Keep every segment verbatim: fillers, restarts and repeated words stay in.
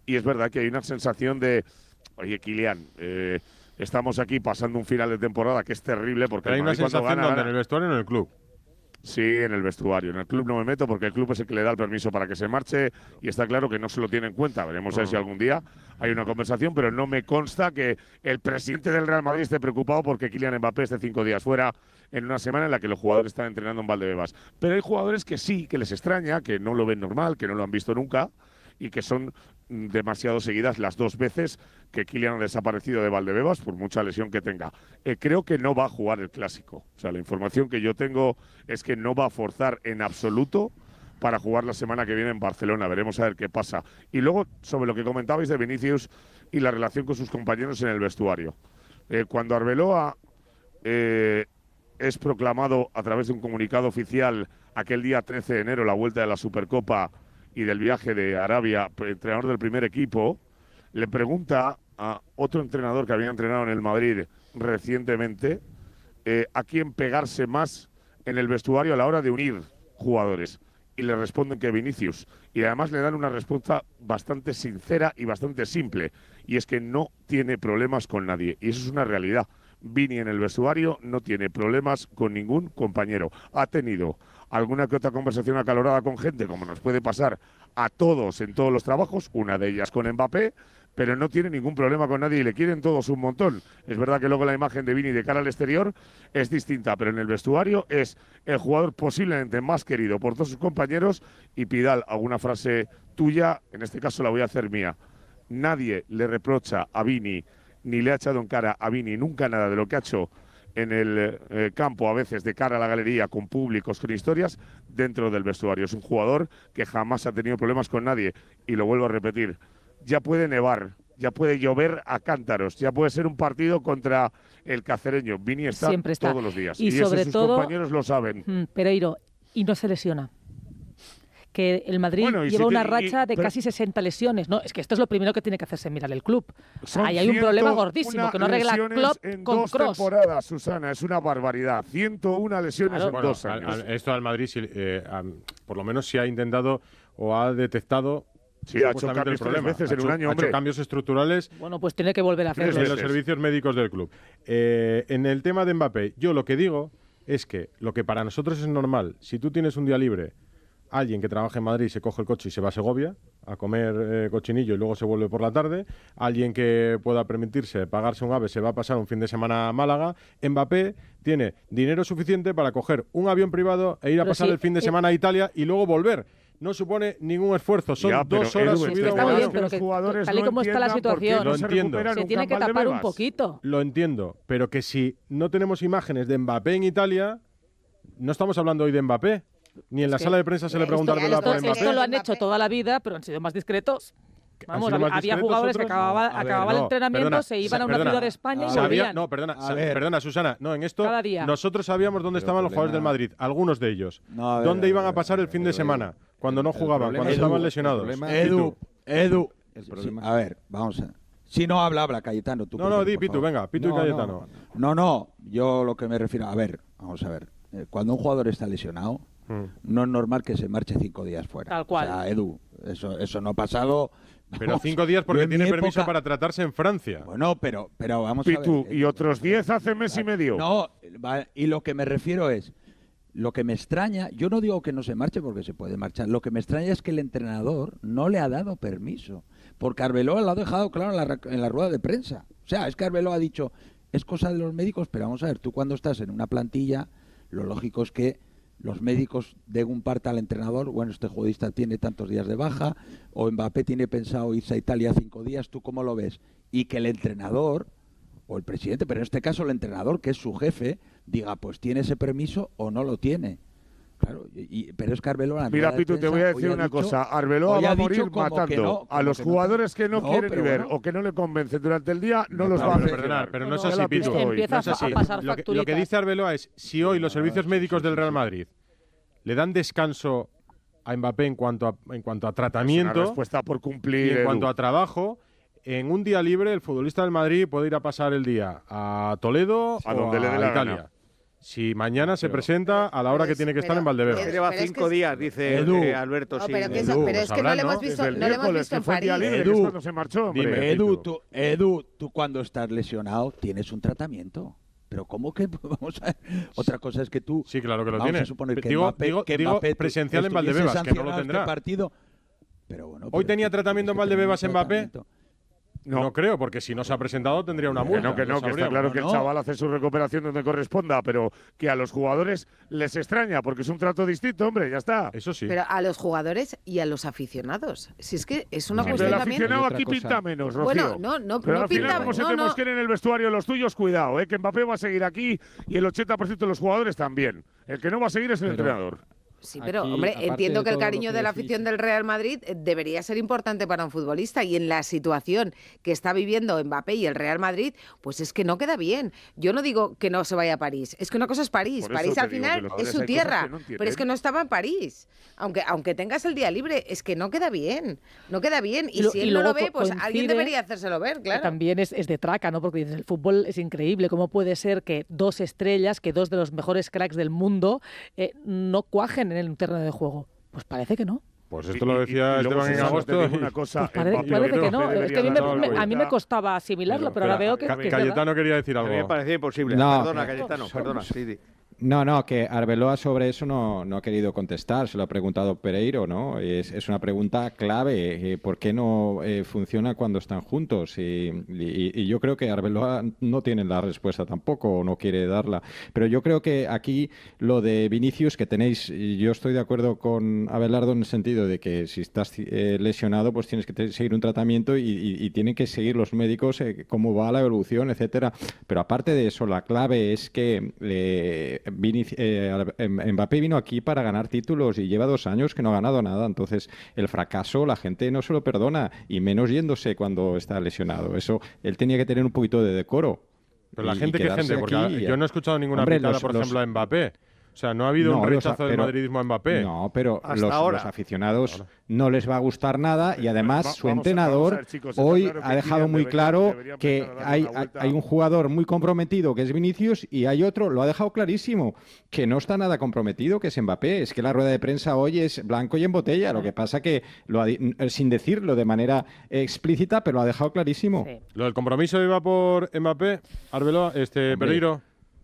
y es verdad que hay una sensación de, oye, Kylian, eh, estamos aquí pasando un final de temporada que es terrible porque Pero hay el una Madrid cuando sensación gana, donde gana. en el vestuario o en el club. Sí, en el vestuario. En el club no me meto porque el club es el que le da el permiso para que se marche y está claro que no se lo tiene en cuenta. Veremos a ver si algún día hay una conversación, pero no me consta que el presidente del Real Madrid esté preocupado porque Kylian Mbappé esté cinco días fuera en una semana en la que los jugadores están entrenando en Valdebebas. Pero hay jugadores que sí, que les extraña, que no lo ven normal, que no lo han visto nunca y que son mm, demasiado seguidas las dos veces que Kylian ha desaparecido de Valdebebas por mucha lesión que tenga. Eh, creo que no va a jugar el Clásico. O sea, la información que yo tengo es que no va a forzar en absoluto para jugar la semana que viene en Barcelona. Veremos a ver qué pasa. Y luego, sobre lo que comentabais de Vinicius y la relación con sus compañeros en el vestuario. Eh, cuando Arbeloa eh, es proclamado a través de un comunicado oficial aquel día trece de enero, la vuelta de la Supercopa y del viaje de Arabia, entrenador del primer equipo, le pregunta a otro entrenador que había entrenado en el Madrid recientemente eh, a quién pegarse más en el vestuario a la hora de unir jugadores. Y le responden que Vinicius. Y además le dan una respuesta bastante sincera y bastante simple. Y es que no tiene problemas con nadie. Y eso es una realidad. Vini en el vestuario no tiene problemas con ningún compañero. Ha tenido alguna que otra conversación acalorada con gente, como nos puede pasar a todos en todos los trabajos, una de ellas con Mbappé, pero no tiene ningún problema con nadie y le quieren todos un montón. Es verdad que luego la imagen de Vini de cara al exterior es distinta, pero en el vestuario es el jugador posiblemente más querido por todos sus compañeros. Y Pidal, alguna frase tuya, en este caso la voy a hacer mía. Nadie le reprocha a Vini, ni le ha echado en cara a Vini nunca nada de lo que ha hecho en el eh, campo, a veces de cara a la galería, con públicos, con historias, dentro del vestuario. Es un jugador que jamás ha tenido problemas con nadie. Y lo vuelvo a repetir, ya puede nevar, ya puede llover a cántaros, ya puede ser un partido contra el Cacereño. Vini está, Siempre está todos los días. y, Y sobre eso sus todo, compañeros lo saben. Mm, Pereiro, y no se lesiona. Que el Madrid bueno, lleva si una te, racha y, de casi sesenta lesiones. No, es que esto es lo primero que tiene que hacerse mirar el club. Ahí hay un ciento problema gordísimo que no arregla Klopp en con dos Kroos. temporadas, Susana, es una barbaridad. ciento una lesiones claro. en bueno, dos años. Al, al, esto al Madrid, eh, a, por lo menos, sí ha intentado o ha detectado. Sí, ha hecho cambios tres veces en un año, ha hombre. hecho cambios estructurales. Bueno, pues tiene que volver a hacerlo. En los servicios médicos del club. Eh, en el tema de Mbappé, yo lo que digo es que lo que para nosotros es normal, si tú tienes un día libre, alguien que trabaja en Madrid se coge el coche y se va a Segovia a comer eh, cochinillo y luego se vuelve por la tarde, alguien que pueda permitirse pagarse un AVE se va a pasar un fin de semana a Málaga. Mbappé tiene dinero suficiente para coger un avión privado e ir a pero pasar sí, el fin de semana eh, a Italia y luego volver. No supone ningún esfuerzo, son ya, dos horas Edu, subidas. Está muy bien, que pero los que, jugadores tal y no como está la situación, Lo se, entiendo. se tiene que tapar un poquito. Lo entiendo, pero que si no tenemos imágenes de Mbappé en Italia, no estamos hablando hoy de Mbappé. Ni en es la sala de prensa se le pregunta esto, por esto, Mbappé. Esto lo han hecho toda la vida, pero han sido más discretos. Vamos, había, había jugadores otros? que acababa, no, ver, acababa no, el entrenamiento, perdona, se iban a una perdona, ciudad de España y sabía, volvían. No, perdona, sa, perdona, Susana. No, en esto Cada día. nosotros sabíamos dónde Pero estaban los problema... jugadores del Madrid, algunos de ellos. No, a ver, ¿Dónde a ver, iban a a pasar el fin de semana? Cuando no jugaban, cuando Edu, estaban lesionados. Edu, Edu. Sí, a ver, vamos a... Si no habla, habla, Cayetano. Tú no, no, di, por Pitu, favor. venga, Pitu no, y Cayetano. No, no, no, yo lo que me refiero... A ver, vamos a ver. Eh, cuando un jugador está lesionado, mm. no es normal que se marche cinco días fuera. Tal cual. O sea, Edu, eso, eso no ha pasado... Pero cinco días porque tiene permiso época... para tratarse en Francia. Bueno, pero, pero vamos Pitu, a ver. ¿y otros diez hace mes y medio? No, y lo que me refiero es... Lo que me extraña, yo no digo que no se marche porque se puede marchar, lo que me extraña es que el entrenador no le ha dado permiso, porque Arbeloa lo ha dejado claro en la, en la rueda de prensa. O sea, es que Arbeloa ha dicho, es cosa de los médicos, pero vamos a ver, tú cuando estás en una plantilla, lo lógico es que los médicos den un parte al entrenador, bueno, este futbolista tiene tantos días de baja, o Mbappé tiene pensado irse a Italia cinco días, ¿tú cómo lo ves? Y que el entrenador, o el presidente, pero en este caso el entrenador, que es su jefe, diga, pues tiene ese permiso o no lo tiene. Claro, y, pero es que Arbeloa... Mira, Pitu, te voy a decir una dicho, cosa. Arbeloa va a morir matando no, a los que jugadores que no, no quieren ni ver bueno. o que no le convencen durante el día, no, no los no, va a perdonar. Pero no es así, Pitu. No es así. A pasar lo, que, lo que dice Arbeloa es, si hoy los servicios médicos del Real Madrid le dan descanso a Mbappé en cuanto a, en cuanto a tratamiento... Es una respuesta por cumplir, y en Edu. cuanto a trabajo... En un día libre, el futbolista del Madrid puede ir a pasar el día a Toledo a o donde a le dé la Italia. gana. Si mañana se presenta a la hora que tiene que estar en Valdebebas. Lleva cinco días, dice Edu, eh, Alberto. No, sí. pero, que Edu, eso, pero es que no le hemos visto, Desde el no le hemos miércoles, visto que en fue el día París. libre, que es cuando se marchó, hombre. Dime. Edu, tú, Edu, tú cuando estás lesionado tienes un tratamiento. Pero ¿cómo que vamos a otra cosa es que tú Sí, claro que lo vamos tiene. a suponer que digo Mbappé, digo, que digo Mbappé presencial en estuviese Valdebebas, que no lo sancionado tendrá. este partido. Pero bueno, Hoy pero tenía es que tratamiento en tienes que Valdebebas tener un Mbappé. tratamiento. No. no creo, porque si no se ha presentado tendría una Que multa. no, que no, lo que está sabríamos. claro que No, el no. chaval hace su recuperación donde corresponda, pero que a los jugadores les extraña porque es un trato distinto, hombre, ya está. Eso sí. Pero a los jugadores y a los aficionados. Si es que es una Sí, pero cuestión el también. aficionado Hay otra aquí cosa. pinta menos, Rocío. Bueno, no, no, Pero no al final, pinta- como se no, te no. mosquen en el vestuario los tuyos, cuidado, ¿eh? Que Mbappé va a seguir aquí y el ochenta por ciento de los jugadores también. El que no va a seguir es el Pero- entrenador. Sí, pero Aquí, hombre, aparte entiendo de que el todo lo cariño que de la decís- afición del Real Madrid eh, debería ser importante para un futbolista y en la situación que está viviendo Mbappé y el Real Madrid, pues es que no queda bien. Yo no digo que no se vaya a París, es que una cosa es París, Por eso París te al digo final que los es jugadores su hay cosas tierra, que no entienden. pero es que no estaba en París. Aunque aunque tengas el día libre, es que no queda bien, no queda bien y, Y lo- si y él no lo luego ve, pues co- alguien coincide debería hacérselo ver, que claro. también es, es de traca, ¿no? Porque dices, el fútbol es increíble. ¿Cómo puede ser que dos estrellas, que dos de los mejores cracks del mundo, eh, no cuajen en el terreno de juego? Pues parece que no. Pues Y- esto lo y- decía y luego, Esteban en Susana, te agosto. digo y- una cosa, Pues pare- Mbappé parece que creo no. Es que a mí debería me, dar me- a mí me cuenta. costaba asimilarlo, pero ahora veo que, Ca- que es verdad. Cayetano quería decir A mí me algo. parecía imposible. No, perdona, que- Cayetano, perdona. Sí, sí. No, no, que Arbeloa sobre eso no, no ha querido contestar, se lo ha preguntado Pereiro, ¿no? Es, es una pregunta clave, eh, ¿por qué no eh, funciona cuando están juntos? Y, y- y yo creo que Arbeloa no tiene la respuesta tampoco, o no quiere darla. Pero yo creo que aquí lo de Vinicius, que tenéis, y yo estoy de acuerdo con Abelardo en el sentido de que si estás eh, lesionado, pues tienes que te- seguir un tratamiento y, y- y tienen que seguir los médicos eh, cómo va la evolución, etcétera. Pero aparte de eso, la clave es que eh, Vinic- eh, Mbappé vino aquí para ganar títulos y lleva dos años que no ha ganado nada. Entonces, el fracaso la gente no se lo perdona, y menos yéndose cuando está lesionado. Eso, él tenía que tener un poquito de decoro. Pero la y- y gente, ¿qué quedarse gente? Porque aquí y- yo no he escuchado ninguna Hombre, picada, los- por los- ejemplo, a Mbappé. O sea, no ha habido No, un los- rechazo del pero- madridismo a Mbappé. No, pero Hasta los, ahora. los aficionados no les va a gustar nada, y además Va- su vamos a- entrenador vamos a ver, chicos, está hoy claro que ha dejado Kylian muy debería- claro debería que empezar a darle hay, una vuelta. hay un jugador muy comprometido que es Vinicius, y hay otro, lo ha dejado clarísimo, que no está nada comprometido, que es Mbappé. Es que la rueda de prensa hoy es blanco y en botella, lo que pasa que lo ha di- sin decirlo de manera explícita, pero lo ha dejado clarísimo. Sí. Lo del compromiso iba por Mbappé, Arbeloa, este, Hombre. Pereiro.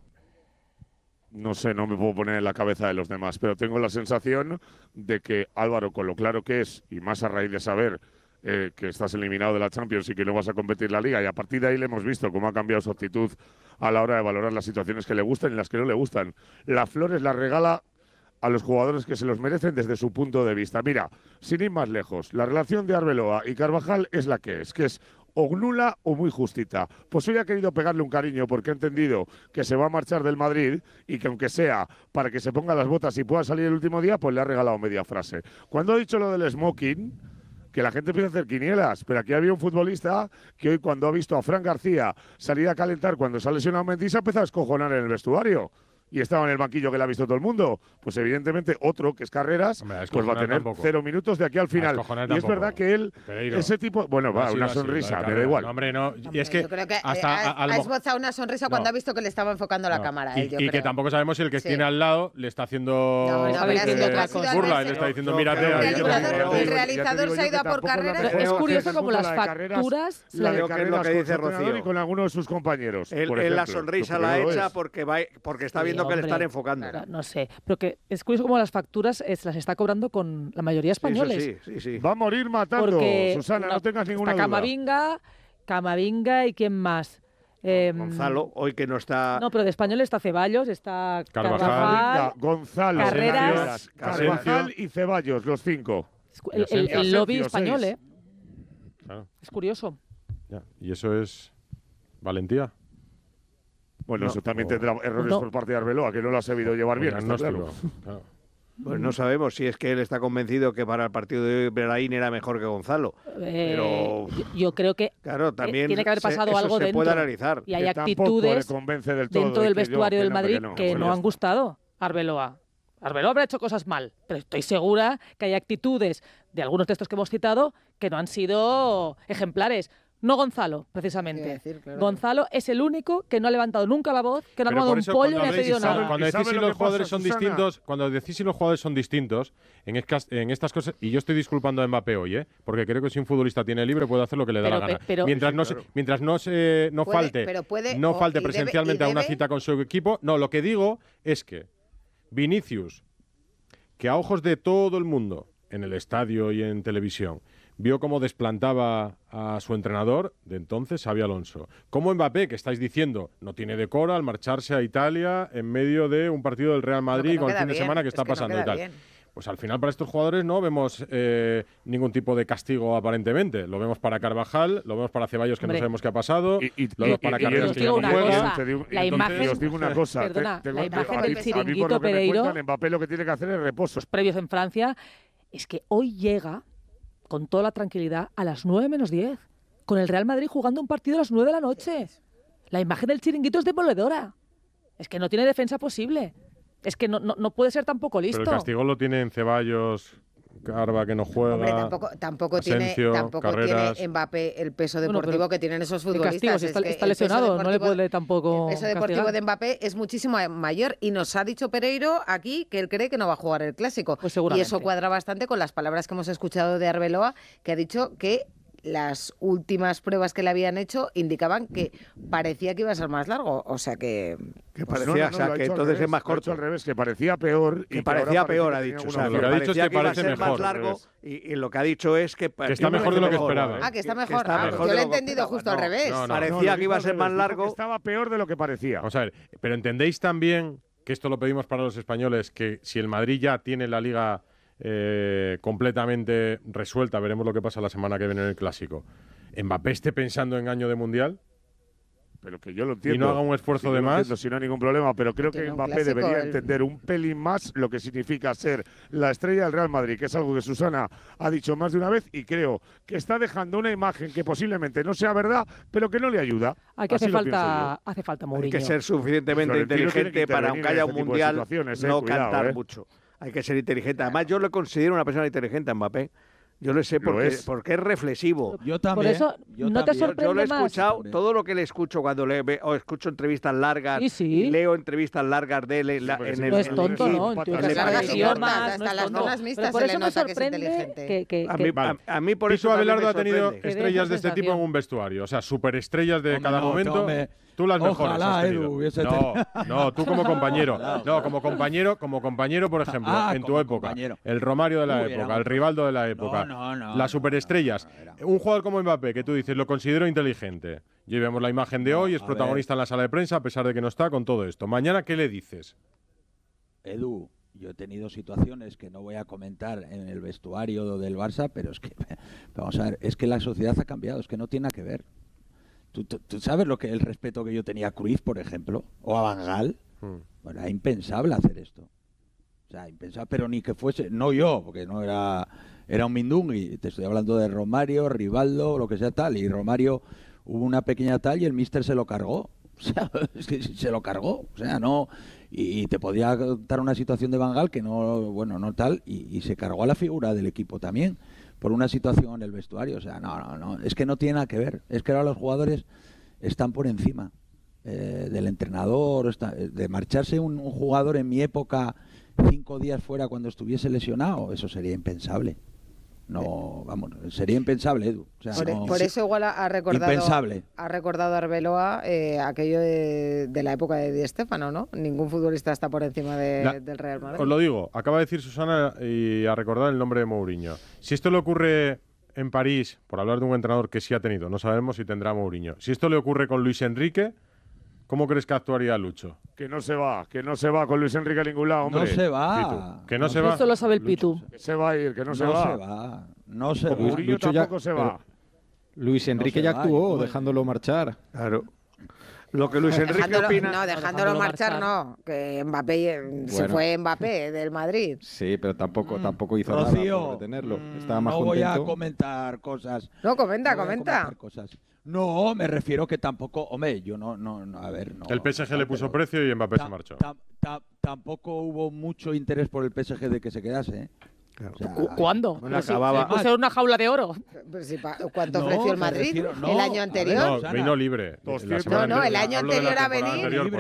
No sé, no me puedo poner en la cabeza de los demás, pero tengo la sensación de que Álvaro, con lo claro que es, y más a raíz de saber eh, que estás eliminado de la Champions y que no vas a competir la Liga, y a partir de ahí le hemos visto cómo ha cambiado su actitud a la hora de valorar las situaciones que le gustan y las que no le gustan. Las flores las regala a los jugadores que se los merecen desde su punto de vista. Mira, sin ir más lejos, la relación de Arbeloa y Carvajal es la que es, que es o nula o muy justita. Pues hoy ha querido pegarle un cariño porque ha entendido que se va a marchar del Madrid y que aunque sea para que se ponga las botas y pueda salir el último día, pues le ha regalado media frase. Cuando ha dicho lo del smoking, que la gente empieza a hacer quinielas, pero aquí había un futbolista que hoy, cuando ha visto a Fran García salir a calentar cuando se ha lesionado Mendy, se ha empezado a escojonar en el vestuario. Y estaba en el banquillo que le ha visto todo el mundo. Pues evidentemente otro, que es Carreras, Hombre, a pues va a escojonar tener tampoco. cero minutos de aquí al A final. escojonar Y es tampoco. verdad que él, Pereiro. ese tipo, bueno, No va, ha sido una así, lo de sonrisa, me da Carreras. igual. No, hombre, no. Y es que Yo creo que hasta eh, a- ha, a lo ha mo- esbozado una sonrisa cuando No. ha visto que le estaba enfocando la No. cámara. Y, eh, yo y que creo. tampoco sabemos si el que Sí. tiene al lado le está haciendo No, no, pero ha sido otra cosa. burla y le está diciendo, No, mírate. creo ahí que te el pongo". realizador- el realizador se ha ido a por Carreras. Pero es curioso como las facturas se la le- de Creo que es lo Carreras que con dice su entrenador Rocío. y con alguno de sus compañeros. Él, por él la ejemplo. sonrisa Yo la creo que echa es. porque, va, porque está Sí, viendo que le hombre. están enfocando. No, no sé, pero que es curioso como las facturas eh, se las está cobrando con la mayoría de Sí, eso españoles. sí, sí, sí. Va a morir matando, Porque Susana, una- no tengas ninguna está duda. Camavinga, Camavinga y quién más. Eh, Gonzalo, hoy que no está. No, pero de español está Ceballos, está Carvajal. Carvajal, Venga, Gonzalo, Carreras, Carvajal y Ceballos, los cinco. el, el- el Asensio, lobby seis. español, ¿eh? Claro, Es curioso. ya. Y eso es valentía. Bueno, No. eso también tendrá errores No. por parte de Arbeloa, que no lo ha sabido llevar bien, está claro. Diagnóstico, claro. Pues no sabemos si es que él está convencido que para el partido de hoy Brahim era mejor que Gonzalo. Eh, Pero- yo, yo creo que Claro, también tiene que haber se- pasado eso algo se dentro. puede analizar. y hay Que tampoco actitudes le convence del todo dentro y del que yo, vestuario que del no, que Madrid no, que pues no ya han está. gustado. Arbeloa. Arbeloa habrá hecho cosas mal, pero estoy segura que hay actitudes de algunos de estos que hemos citado que no han sido ejemplares. No Gonzalo, Iba a precisamente. decir, claro. Gonzalo es el único que no ha levantado nunca la voz, que no ha Pero tomado por un eso pollo cuando ni ha habléis- pedido sabe- nada. Cuando ¿Y decís sabe si lo los que jugadores pasa, son Susana? distintos, cuando decís si los jugadores son distintos, en, escas- en estas cosas, y yo estoy disculpando a Mbappé hoy, ¿eh? Porque creo que si un futbolista tiene libre puede hacer lo que le da Pero- la gana. pe- pero- mientras Sí, no, claro. se, mientras no se no Puede- falte, pero puede- no o- falte y debe- presencialmente y a una debe- cita con su equipo. No, lo que digo es que Vinicius, que a ojos de todo el mundo, en el estadio y en televisión, vio cómo desplantaba a su entrenador de entonces, Xabi Alonso. Como Mbappé, que estáis diciendo, no tiene decoro al marcharse a Italia en medio de un partido del Real Madrid No, que no con el queda fin de bien, semana que es está que no pasando queda y tal. bien. Pues al final para estos jugadores no vemos eh, ningún tipo de castigo aparentemente. Lo vemos para Carvajal, lo vemos para Ceballos, que Hombre. no sabemos qué ha pasado, Y, y- lo vemos y- para y- y- Carreras, os que digo ya no una juega. cosa, Te digo- la entonces, imagen- y os digo una cosa. Perdona, te- la te- imagen a del mí- a mí chiringuito, por lo que me Pereiro- cuentan, Mbappé lo que tiene que hacer es reposo. Previos en Francia, es que hoy llega con toda la tranquilidad a las nueve menos diez, con el Real Madrid jugando un partido a las nueve de la noche. La imagen del chiringuito es demoledora. Es que no tiene defensa posible. Es que no, no, no puede ser tampoco listo. Pero el castigo lo tienen Ceballos, Carva, que no juega. Hombre, tampoco, tampoco tiene, Asensio, tampoco Carreras. tiene Mbappé el peso Bueno, deportivo pero que tienen esos ¿Qué futbolistas. castigo? Si Es está, que está el peso lesionado, no le deportivo- puede tampoco El peso deportivo castigar. de Mbappé es muchísimo mayor y nos ha dicho Pereiro aquí que él cree que no va a jugar el Clásico. Pues y seguramente. eso cuadra bastante con las palabras que hemos escuchado de Arbeloa, que ha dicho que las últimas pruebas que le habían hecho indicaban que parecía que iba a ser más largo. O sea que... Que Pues parecía, no, no, o no, sea, lo ha que hecho al entonces revés, es más lo ha hecho corto. al revés, que parecía peor. Que y parecía ahora peor, parece ha que dicho. tenía O sea, alguna Lo que ha dicho es parecía que iba a parece ser más mejor, largo al revés. y, y lo que ha dicho es que, Que está mejor de lo que esperaba. ¿eh? Ah, que está Que- mejor. que está Ah, mejor yo de lo he lo que entendido esperaba. justo al No, revés. no, no. Parecía lo que iba a dijo ser al más revés, dijo largo. que estaba peor de lo que parecía. Vamos a ver, pero ¿entendéis también que esto lo pedimos para los españoles, que si el Madrid ya tiene la liga eh, completamente resuelta, veremos lo que pasa la semana que viene en el Clásico, Mbappé esté pensando en año de Mundial? Pero que yo lo entiendo. Y no haga un esfuerzo Sí, de yo lo más. entiendo, si no hay ningún problema, pero creo Tiene que un Mbappé clásico, debería el- entender un pelín más lo que significa ser la estrella del Real Madrid, que es algo que Susana ha dicho más de una vez y creo que está dejando una imagen que posiblemente no sea verdad, pero que no le ayuda. Aquí hace Así lo pienso falta, hace falta Hay Mourinho. que ser suficientemente Florentino tiene que inteligente para, intervenir aunque haya en un este tipo de mundial, situaciones, eh, no cuidado, cantar eh. mucho. Hay que ser inteligente. Además, yo lo considero una persona inteligente, Mbappé. Yo lo sé Lo porque es. porque es reflexivo. Yo Por también. eso, yo no te también. Yo, sorprende yo lo he más. escuchado, Hombre. todo lo que le escucho cuando le ve, o escucho entrevistas largas, Sí, sí. y leo entrevistas largas de él en, la- porque en sí, el No es en el tonto, kit. ¿no? Patas Tú de que sabes cabeza. de Hasta idiomas, las- no hasta es las tonto. zonas mixtas Pero por se eso le me nota que es sorprende inteligente. que, que- A que- mí, Vale. a, a mí por Pitu eso también Abelardo me ha tenido sorprende. Que dé estrellas esa de este tipo en sensación. un vestuario, o sea, superestrellas de Hombre, cada no, momento. hombre. Tú las mejores Ojalá, has tenido. Edu, hubiese No, no, tú como compañero. No, como compañero, como compañero, por ejemplo, Ah, en tu como época, compañero. el Romario de la Uy, era época, un- el Rivaldo de la época, no, no, las no, superestrellas. no, no, era- Un jugador como Mbappé, que tú dices, lo considero inteligente. Y vemos la imagen de No, hoy, es a protagonista en la sala de prensa, a pesar de que no está con todo esto. Mañana, ¿qué le dices? Edu, yo he tenido situaciones que no voy a comentar en el vestuario del Barça, pero es que, vamos a ver, es que la sociedad ha cambiado, es que no tiene nada que ver. ¿Tú, tú, tú sabes lo que el respeto que yo tenía a Cruyff, por ejemplo, o a Van Gaal? Hmm. Bueno, era impensable hacer esto. O sea, impensable, pero ni que fuese, no yo, porque no era, era un mindungui. Te estoy hablando de Romario, Rivaldo, lo que sea tal. Y Romario hubo una pequeña tal y el míster se lo cargó. O sea, es que se lo cargó. O sea, no. Y, y te podía contar una situación de Van Gaal que no, bueno, no tal, y, y se cargó a la figura del equipo también por una situación en el vestuario. O sea, no, no, no. Es que no tiene nada que ver. Es que ahora los jugadores están por encima eh, del entrenador, está, de marcharse un, un jugador en mi época cinco días fuera cuando estuviese lesionado, eso sería impensable. No, vamos, sería impensable, Edu. O sea, Por, no- por eso igual ha ha recordado Impensable. ha recordado Arbeloa eh, aquello de, de la época de Di Stéfano, ¿no? Ningún futbolista está por encima de- La- del Real Madrid. Os lo digo, acaba de decir Susana y a recordar el nombre de Mourinho. Si esto le ocurre en París, por hablar de un entrenador que sí ha tenido, no sabemos si tendrá Mourinho. Si esto le ocurre con Luis Enrique, ¿cómo crees que actuaría Lucho? Que no se va, que no se va con Luis Enrique a ningún lado, hombre. no se va. Pitu, que no se va. Eso lo sabe el Lucho. Pitu. Que se va a ir, que no, No, se, se va. va. No se Con va. Mourinho Lucho ya- tampoco se va. Luis Enrique se ya va, actuó, yo- dejándolo marchar. Claro. Lo que Luis Enrique Dejándolo- opina. no, dejándolo dejándolo marchar, marchar. no. Que Mbappé eh, se Bueno. fue Mbappé del Madrid. Sí, pero tampoco, Mm. tampoco hizo nada Rocío, por retenerlo. mm, Estaba más no voy a contento. comentar cosas. No, comenta, No voy a comenta. comentar cosas. No, me refiero que tampoco, hombre, yo no, no, no, a ver, no. El P S G le puso pero precio y Mbappé se tam- marchó. tam- tam- tampoco hubo mucho interés por el P S G de que se quedase, ¿eh? O sea, ¿Cu- ¿Cuándo? Bueno, Pues sí, acababa- pues era una jaula de oro. Pero si pa- ¿Cuánto No, ofreció el me Madrid refiero- no, el a año ver, anterior? No, Susana. vino libre. La doscientos. semana No, no, el anterior- año hablo de la anterior a temporada venir. anterior,